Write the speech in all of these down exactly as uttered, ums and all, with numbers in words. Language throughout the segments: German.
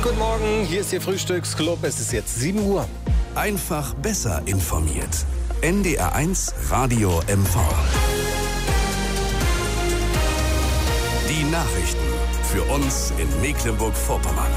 Guten Morgen, hier ist Ihr Frühstücksclub. Es ist jetzt sieben Uhr. Einfach besser informiert. N D R eins Radio M V. Die Nachrichten für uns in Mecklenburg-Vorpommern.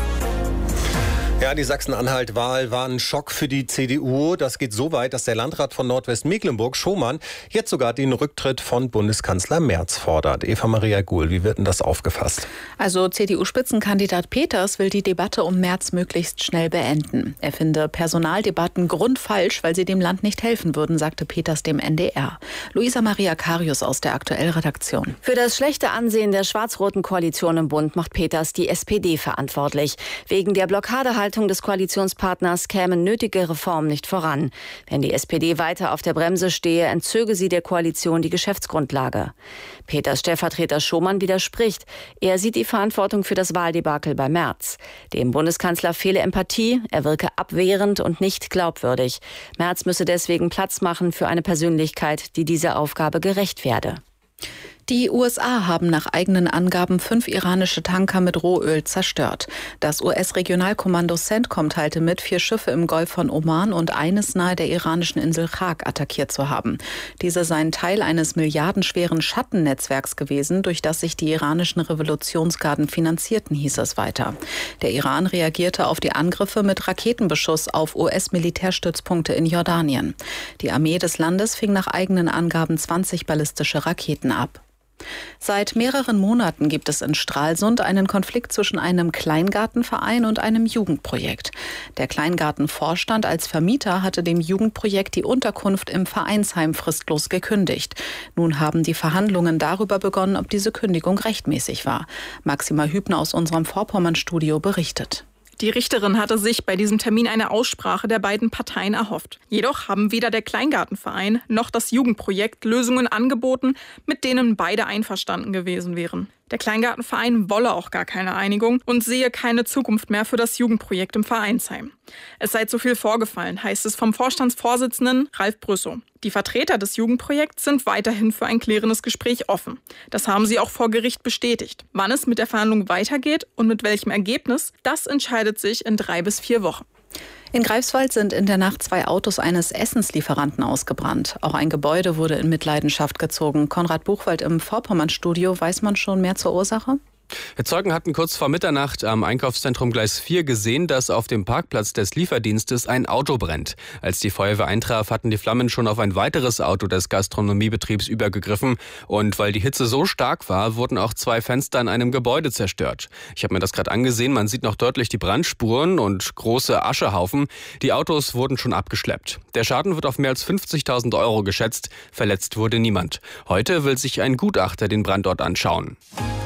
Ja, die Sachsen-Anhalt-Wahl war ein Schock für die C D U. Das geht so weit, dass der Landrat von Nordwestmecklenburg, Schomann, jetzt sogar den Rücktritt von Bundeskanzler Merz fordert. Eva-Maria Guhl, wie wird denn das aufgefasst? Also C D U-Spitzenkandidat Peters will die Debatte um Merz möglichst schnell beenden. Er finde Personaldebatten grundfalsch, weil sie dem Land nicht helfen würden, sagte Peters dem N D R. Luisa Maria Karius aus der Aktuell-Redaktion. Für das schlechte Ansehen der schwarz-roten Koalition im Bund macht Peters die S P D verantwortlich. Wegen der Blockadehaltung des Koalitionspartners kämen nötige Reformen nicht voran. Wenn die S P D weiter auf der Bremse stehe, entzöge sie der Koalition die Geschäftsgrundlage. Peters Stellvertreter Schomann widerspricht. Er sieht die Verantwortung für das Wahldebakel bei Merz. Dem Bundeskanzler fehle Empathie, er wirke abwehrend und nicht glaubwürdig. Merz müsse deswegen Platz machen für eine Persönlichkeit, die dieser Aufgabe gerecht werde. Die U S A haben nach eigenen Angaben fünf iranische Tanker mit Rohöl zerstört. Das U S-Regionalkommando CENTCOM teilte mit, vier Schiffe im Golf von Oman und eines nahe der iranischen Insel Chag attackiert zu haben. Diese seien Teil eines milliardenschweren Schattennetzwerks gewesen, durch das sich die iranischen Revolutionsgarden finanzierten, hieß es weiter. Der Iran reagierte auf die Angriffe mit Raketenbeschuss auf U S-Militärstützpunkte in Jordanien. Die Armee des Landes fing nach eigenen Angaben zwanzig ballistische Raketen ab. Seit mehreren Monaten gibt es in Stralsund einen Konflikt zwischen einem Kleingartenverein und einem Jugendprojekt. Der Kleingartenvorstand als Vermieter hatte dem Jugendprojekt die Unterkunft im Vereinsheim fristlos gekündigt. Nun haben die Verhandlungen darüber begonnen, ob diese Kündigung rechtmäßig war. Maxima Hübner aus unserem Vorpommern-Studio berichtet. Die Richterin hatte sich bei diesem Termin eine Aussprache der beiden Parteien erhofft. Jedoch haben weder der Kleingartenverein noch das Jugendprojekt Lösungen angeboten, mit denen beide einverstanden gewesen wären. Der Kleingartenverein wolle auch gar keine Einigung und sehe keine Zukunft mehr für das Jugendprojekt im Vereinsheim. Es sei zu viel vorgefallen, heißt es vom Vorstandsvorsitzenden Ralf Brüssow. Die Vertreter des Jugendprojekts sind weiterhin für ein klärendes Gespräch offen. Das haben sie auch vor Gericht bestätigt. Wann es mit der Verhandlung weitergeht und mit welchem Ergebnis, das entscheidet sich in drei bis vier Wochen. In Greifswald sind in der Nacht zwei Autos eines Essenslieferanten ausgebrannt. Auch ein Gebäude wurde in Mitleidenschaft gezogen. Konrad Buchwald im Vorpommern-Studio. Weiß man schon mehr zur Ursache? Zeugen hatten kurz vor Mitternacht am Einkaufszentrum Gleis vier gesehen, dass auf dem Parkplatz des Lieferdienstes ein Auto brennt. Als die Feuerwehr eintraf, hatten die Flammen schon auf ein weiteres Auto des Gastronomiebetriebs übergegriffen. Und weil die Hitze so stark war, wurden auch zwei Fenster in einem Gebäude zerstört. Ich habe mir das gerade angesehen, man sieht noch deutlich die Brandspuren und große Aschehaufen. Die Autos wurden schon abgeschleppt. Der Schaden wird auf mehr als fünfzigtausend Euro geschätzt. Verletzt wurde niemand. Heute will sich ein Gutachter den Brandort anschauen.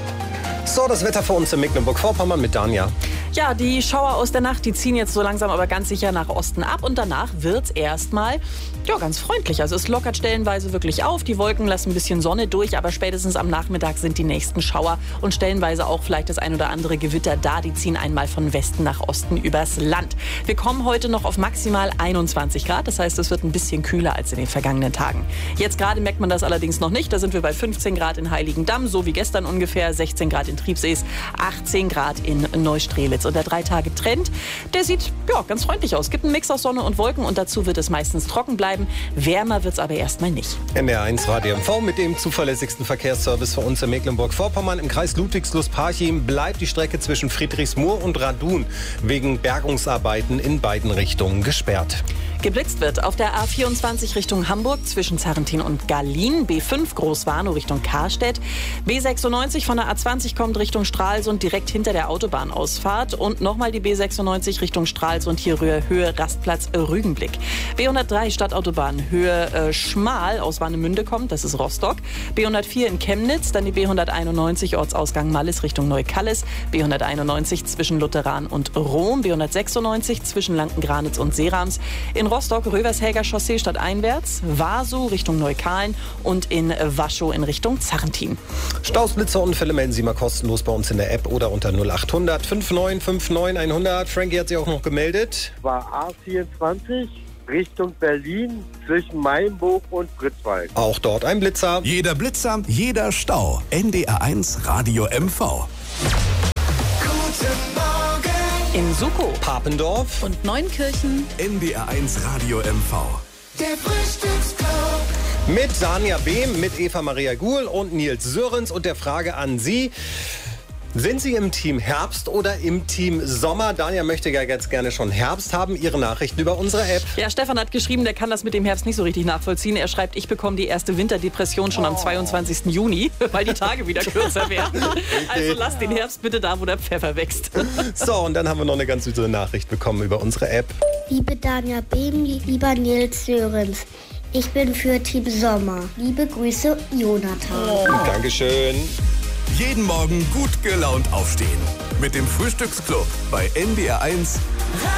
So, das Wetter für uns in Mecklenburg-Vorpommern mit Danja. Ja, die Schauer aus der Nacht, die ziehen jetzt so langsam aber ganz sicher nach Osten ab und danach wird's erstmal ja, ganz freundlich. Also es lockert stellenweise wirklich auf, die Wolken lassen ein bisschen Sonne durch, aber spätestens am Nachmittag sind die nächsten Schauer und stellenweise auch vielleicht das ein oder andere Gewitter da. Die ziehen einmal von Westen nach Osten übers Land. Wir kommen heute noch auf maximal einundzwanzig Grad, das heißt, es wird ein bisschen kühler als in den vergangenen Tagen. Jetzt gerade merkt man das allerdings noch nicht, da sind wir bei fünfzehn Grad in Heiligendamm, so wie gestern ungefähr, sechzehn Grad in Triebsees, achtzehn Grad in Neustrelitz. Und der drei Tage Trend, der sieht ja, ganz freundlich aus. Gibt einen Mix aus Sonne und Wolken und dazu wird es meistens trocken bleiben. Wärmer wird es aber erstmal nicht. N D R eins Radio M V mit dem zuverlässigsten Verkehrsservice für uns in Mecklenburg-Vorpommern. Im Kreis Ludwigslust-Parchim bleibt die Strecke zwischen Friedrichsmoor und Radun wegen Bergungsarbeiten in beiden Richtungen gesperrt. Geblitzt wird auf der A vierundzwanzig Richtung Hamburg zwischen Zarrentin und Gallien, B fünf Großwarnow Richtung Karstedt, B sechsundneunzig von der A zwanzig kommt Richtung Stralsund direkt hinter der Autobahnausfahrt und nochmal die B sechsundneunzig Richtung Stralsund, hier Höhe, Höhe Rastplatz Rügenblick. B hundertdrei Stadtautobahn Höhe äh, Schmal aus Warnemünde kommt, das ist Rostock, B hundertvier in Chemnitz, dann die B hunderteinundneunzig Ortsausgang Mallis Richtung Neukallis, B hunderteinundneunzig zwischen Lutheran und Rom, B hundertsechsundneunzig zwischen Lanken-Granitz und Seerams, in Rostock Rövershäger Chaussee stadteinwärts, Wasu Richtung Neukalen und in Waschow in Richtung Zarrentin. Staus, Blitzer, Unfälle melden Sie mal kostenlos bei uns in der App oder unter null acht hundert fünfundneunzig neunundfünfzig hundert. Frankie hat sich auch noch gemeldet. War A vierundzwanzig Richtung Berlin zwischen Mainburg und Pritzwalk. Auch dort ein Blitzer. Jeder Blitzer, jeder Stau. N D R eins Radio M V. Guten Morgen In Sukow. Papendorf. Und Neunkirchen. N D R eins Radio M V. Der Frühstücksclub. Mit Sanja Behm, mit Eva Maria Guhl und Nils Sörens und der Frage an Sie. Sind Sie im Team Herbst oder im Team Sommer? Daniel möchte ja jetzt gerne schon Herbst haben. Ihre Nachrichten über unsere App. Ja, Stefan hat geschrieben, der kann das mit dem Herbst nicht so richtig nachvollziehen. Er schreibt, ich bekomme die erste Winterdepression schon am zweiundzwanzigsten Juni, weil die Tage wieder kürzer werden. Also lasst den Herbst bitte da, wo der Pfeffer wächst. So, und dann haben wir noch eine ganz süße Nachricht bekommen über unsere App. Liebe Danja Behm, lieber Nils Sörens. Ich bin für Team Sommer. Liebe Grüße, Jonathan. Oh. Dankeschön. Jeden Morgen gut gelaunt aufstehen. Mit dem Frühstücksclub bei N D R eins.